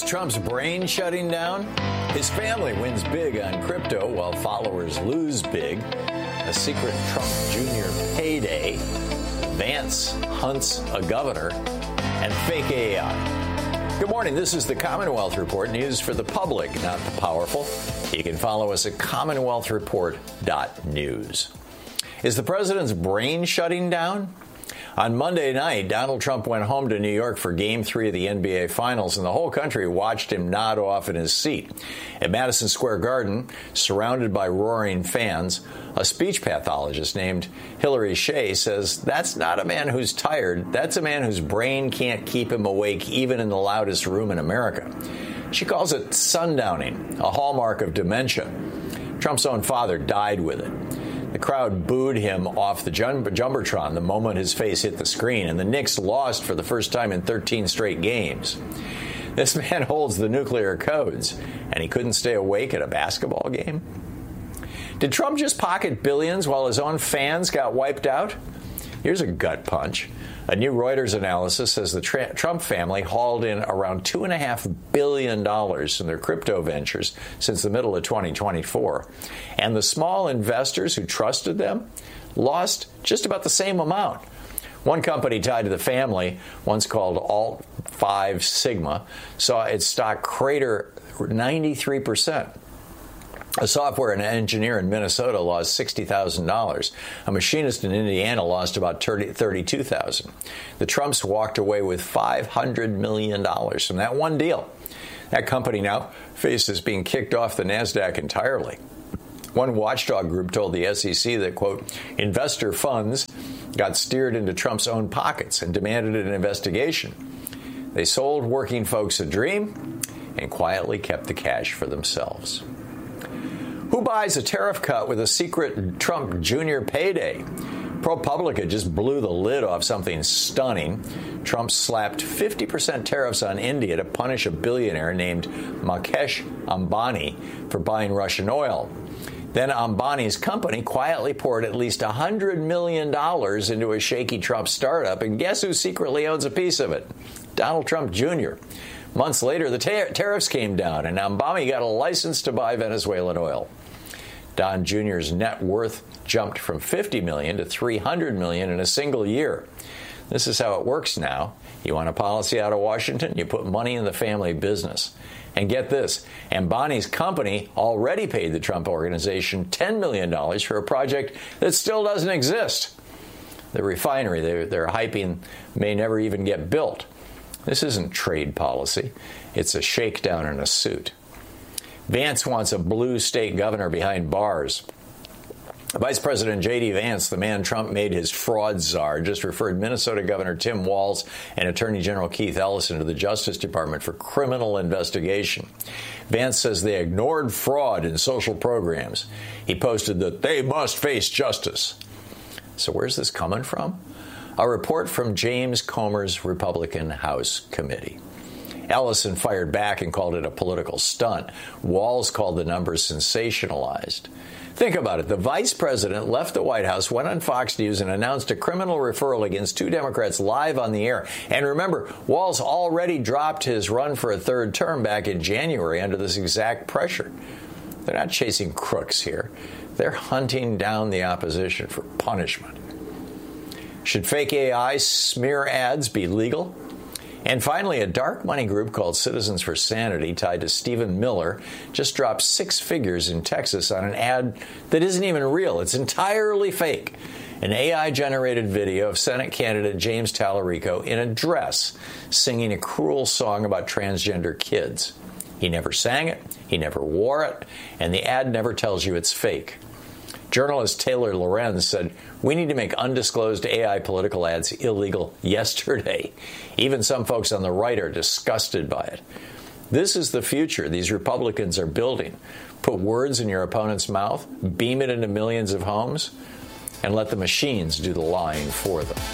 Is Trump's brain shutting down? His family wins big on crypto while followers lose big. A secret Trump Jr. payday. Vance hunts a governor. And fake AI. Good morning. This is the Commonwealth Report, news for the public, not the powerful. You can follow us at commonwealthreport.news. Is the president's brain shutting down? On Monday night, Donald Trump went home to New York for Game 3 of the NBA Finals, and the whole country watched him nod off in his seat. At Madison Square Garden, surrounded by roaring fans, a speech pathologist named Hillary Shea says that's not a man who's tired. That's a man whose brain can't keep him awake even in the loudest room in America. She calls it sundowning, a hallmark of dementia. Trump's own father died with it. The crowd booed him off the Jumbotron the moment his face hit the screen, and the Knicks lost for the first time in 13 straight games. This man holds the nuclear codes, and he couldn't stay awake at a basketball game? Did Trump just pocket billions while his own fans got wiped out? Here's a gut punch. A new Reuters analysis says the Trump family hauled in around $2.5 billion in their crypto ventures since the middle of 2024. And the small investors who trusted them lost just about the same amount. One company tied to the family, once called Alt 5 Sigma, saw its stock crater 93%. A software engineer in Minnesota lost $60,000. A machinist in Indiana lost about $32,000. The Trumps walked away with $500 million from that one deal. That company now faces being kicked off the NASDAQ entirely. One watchdog group told the SEC that, quote, investor funds got steered into Trump's own pockets and demanded an investigation. They sold working folks a dream and quietly kept the cash for themselves. Who buys a tariff cut with a secret Trump Jr. payday? ProPublica just blew the lid off something stunning. Trump slapped 50% tariffs on India to punish a billionaire named Mukesh Ambani for buying Russian oil. Then Ambani's company quietly poured at least $100 million into a shaky Trump startup, and guess who secretly owns a piece of it? Donald Trump Jr. Months later, the tariffs came down, and Ambani got a license to buy Venezuelan oil. Don Jr.'s net worth jumped from $50 million to $300 million in a single year. This is how it works now. You want a policy out of Washington, you put money in the family business. And get this, Ambani's company already paid the Trump Organization $10 million for a project that still doesn't exist. The refinery they're hyping may never even get built. This isn't trade policy. It's a shakedown in a suit. Vance wants a blue state governor behind bars. Vice President J.D. Vance, the man Trump made his fraud czar, just referred Minnesota Governor Tim Walz and Attorney General Keith Ellison to the Justice Department for criminal investigation. Vance says they ignored fraud in social programs. He posted that they must face justice. So where's this coming from? A report from James Comer's Republican House Committee. Ellison fired back and called it a political stunt. Walz called the numbers sensationalized. Think about it. The vice president left the White House, went on Fox News, and announced a criminal referral against two Democrats live on the air. And remember, Walz already dropped his run for a third term back in January under this exact pressure. They're not chasing crooks here. They're hunting down the opposition for punishment. Should fake AI smear ads be legal? And finally, a dark money group called Citizens for Sanity, tied to Stephen Miller, just dropped 6 figures in Texas on an ad that isn't even real. It's entirely fake. An AI-generated video of Senate candidate James Tallarico in a dress singing a cruel song about transgender kids. He never sang it, he never wore it, and the ad never tells you it's fake. Journalist Taylor Lorenz said, "We need to make undisclosed AI political ads illegal yesterday." Even some folks on the right are disgusted by it. This is the future these Republicans are building. Put words in your opponent's mouth, beam it into millions of homes, and let the machines do the lying for them.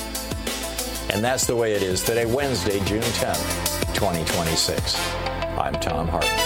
And that's the way it is today, Wednesday, June 10th, 2026. I'm Tom Hartman.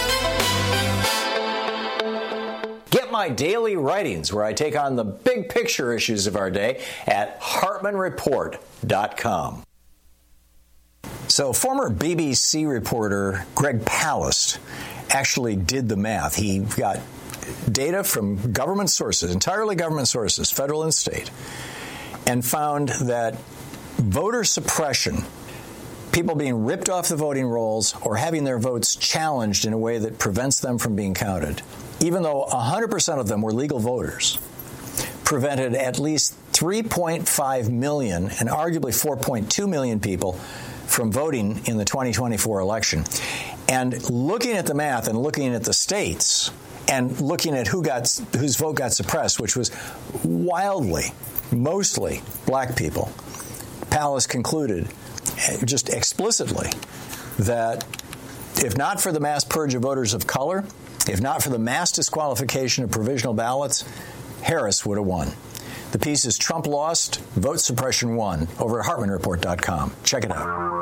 Get my daily writings where I take on the big picture issues of our day at HartmanReport.com. So former BBC reporter Greg Palast actually did the math. He got data from government sources, entirely government sources, federal and state, and found that voter suppression, people being ripped off the voting rolls or having their votes challenged in a way that prevents them from being counted, even though 100% of them were legal voters, prevented at least 3.5 million and arguably 4.2 million people from voting in the 2024 election. And looking at the math and looking at the states and looking at whose vote got suppressed, which was wildly, mostly black people, Palast concluded just explicitly that if not for the mass purge of voters of color, if not for the mass disqualification of provisional ballots, Harris would have won. The piece is Trump Lost, Vote Suppression Won, over at HartmanReport.com. Check it out.